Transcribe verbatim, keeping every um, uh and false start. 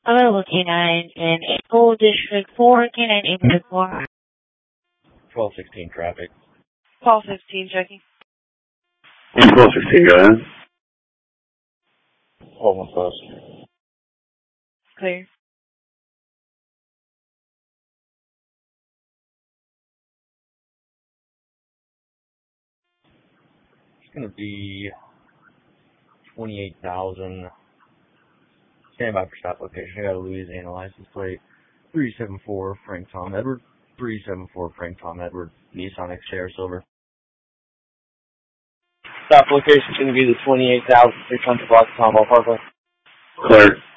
Available canine in School District four, canine eight six four. twelve sixteen traffic. twelve fifteen, checking. twelve sixteen, go ahead. twelve one plus. Clear. It's going to be twenty-eight thousand. Stand by for stop location. I got a Louisiana license plate. three seven four Frank Tom Edward. three seven four Frank Tom Edward. Nissan Xterra Silver. Stop location is going to be the twenty-eight thousand six hundred block of Tomball Parkway. Clear.